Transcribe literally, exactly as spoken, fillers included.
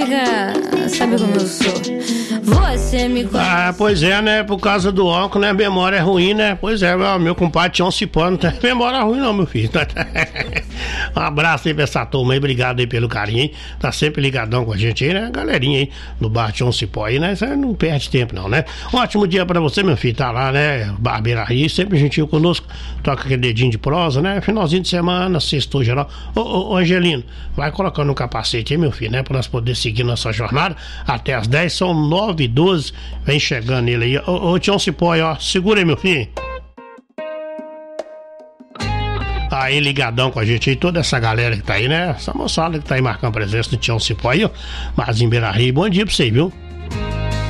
fica... Sabe como eu sou? Você me conhece. Ah, pois é, né? Por causa do óculos, né? A memória é ruim, né? Pois é, meu, meu compadre tinha um cipó, não tem memória ruim não, meu filho. Um abraço aí pra essa turma aí, obrigado aí pelo carinho, hein? Tá sempre ligadão com a gente aí, né? Galerinha aí no bar Tião Cipó aí, né? Você não perde tempo não, né? Um ótimo dia pra você, meu filho, tá lá, né? Barbeira aí, sempre gentil conosco, toca aquele dedinho de prosa, né? Finalzinho de semana, sextou geral. Ô, ô, ô, Angelino, vai colocando um capacete aí, meu filho, né? Pra nós poder seguir nossa jornada até as dez, são nove e doze, vem chegando ele aí. Ô, ô Tião Cipó aí, ó, segura aí, meu filho. Aí ligadão com a gente aí, toda essa galera que tá aí, né? Essa moçada que tá aí marcando presença do Tião Cipó aí, ó. Mas em Beira-Rio, bom dia pra você, viu?